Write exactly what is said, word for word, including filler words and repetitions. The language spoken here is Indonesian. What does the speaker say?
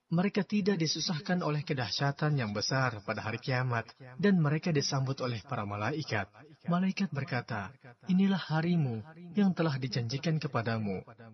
Mereka tidak disusahkan oleh kedahsyatan yang besar pada hari kiamat, dan mereka disambut oleh para malaikat. Malaikat berkata, inilah harimu yang telah dijanjikan kepadamu.